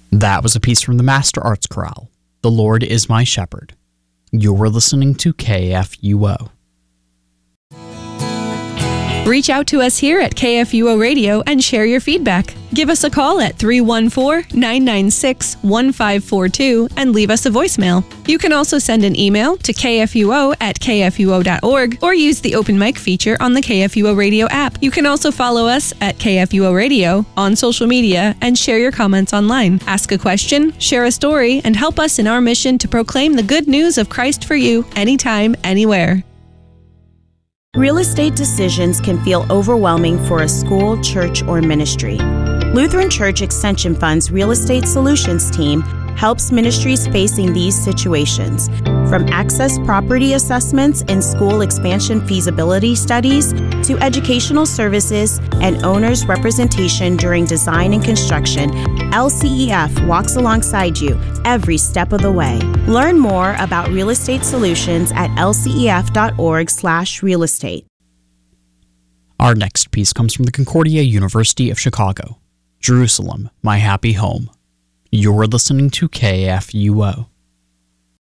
That was a piece from the Master Arts Chorale, The Lord is My Shepherd. You were listening to KFUO. Reach out to us here at KFUO Radio and share your feedback. Give us a call at 314-996-1542 and leave us a voicemail. You can also send an email to kfuo@kfuo.org or use the open mic feature on the KFUO Radio app. You can also follow us at KFUO Radio on social media and share your comments online. Ask a question, share a story, and help us in our mission to proclaim the good news of Christ for you anytime, anywhere. Real estate decisions can feel overwhelming for a school, church, or ministry. Lutheran Church Extension Fund's Real Estate Solutions team helps ministries facing these situations, from access property assessments and school expansion feasibility studies to educational services and owners' representation during design and construction. LCEF walks alongside you every step of the way. Learn more about real estate solutions at lcef.org/realestate. Our next piece comes from the Concordia University of Chicago. Jerusalem, My Happy Home. You're listening to KFUO.